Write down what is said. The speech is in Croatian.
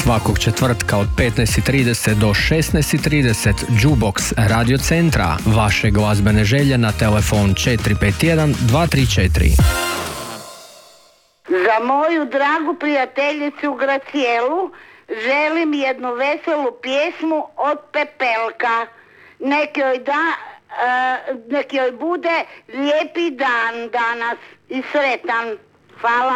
svakog četvrtka od 15:30 do 16:30 Jukebox Radio Centra. Vaše glazbene želje na telefon 451 234. Za moju dragu prijateljicu Gracijelu želim jednu veselu pjesmu od Pepelka. Nek joj bude lijepi dan danas i sretan. Hvala.